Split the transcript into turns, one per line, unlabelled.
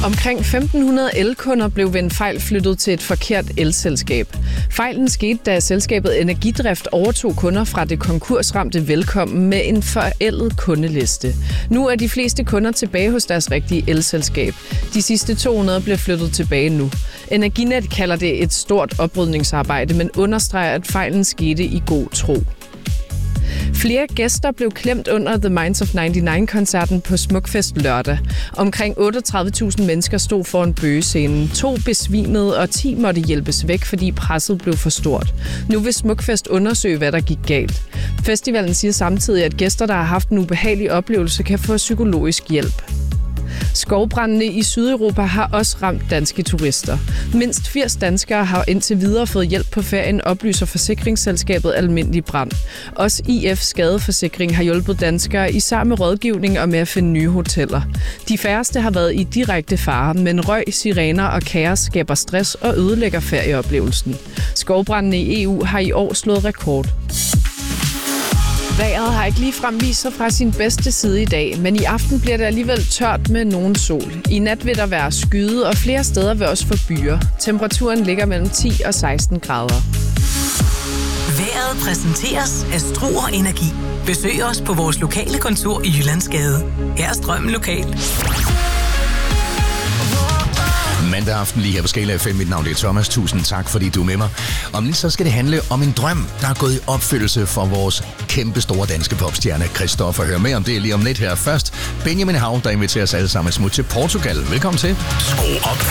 Omkring 1.500 elkunder blev ved en fejl flyttet til et forkert elselskab. Fejlen skete, da selskabet Energidrift overtog kunder fra det konkursramte Velkommen med en forældet kundeliste. Nu er de fleste kunder tilbage hos deres rigtige elselskab. De sidste 200 bliver flyttet tilbage nu. Energinet kalder det et stort oprydningsarbejde, men understreger, at fejlen skete i god tro. Flere gæster blev klemt under The Minds of 99-koncerten på Smukfest lørdag. Omkring 38.000 mennesker stod foran bøgescenen. 2 besvimede, og 10 måtte hjælpes væk, fordi presset blev for stort. Nu vil Smukfest undersøge, hvad der gik galt. Festivalen siger samtidig, at gæster, der har haft en ubehagelig oplevelse, kan få psykologisk hjælp. Skovbrandene i Sydeuropa har også ramt danske turister. Mindst 80 danskere har indtil videre fået hjælp på ferien, oplyser forsikringsselskabet Almindelig Brand. Også IF Skadeforsikring har hjulpet danskere især med rådgivning og med at finde nye hoteller. De færreste har været i direkte fare, men røg, sirener og kaos skaber stress og ødelægger ferieoplevelsen. Skovbrandene i EU har i år slået rekord. Vejret har ikke ligefrem vist sig fra sin bedste side i dag, men i aften bliver det alligevel tørt med nogen sol. I nat vil der være skyde, og flere steder vil også få byer. Temperaturen ligger mellem 10 og 16 grader.
Vejret præsenteres af Struer Energi. Besøg os på vores lokale kontor i Jyllandsgade. Her er strømmen lokal.
Mandag aften lige her på Skala FM. Mit navn er Thomas. Tusind tak, fordi du er med mig. Om lidt så skal det handle om en drøm, der er gået i opfyldelse for vores kæmpe store danske popstjerne Christoffer. Hør med om det lige om lidt her. Først Benjamin Hav, der inviterer os alle sammen smut til Portugal. Velkommen til.
Skru op